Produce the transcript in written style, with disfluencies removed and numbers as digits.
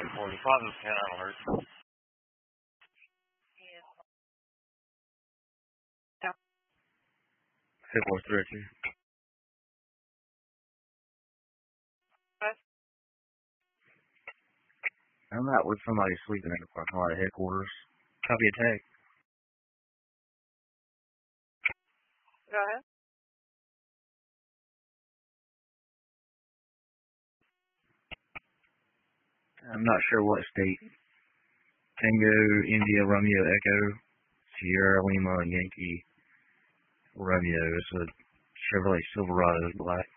45 canine alert. February 13. I'm not with somebody sleeping in the parking lot of headquarters. Copy attack. Go ahead. I'm not sure what state. Tango, India, Romeo, Echo, Sierra, Lima, Yankee, Romeo. It's a Chevrolet Silverado, black.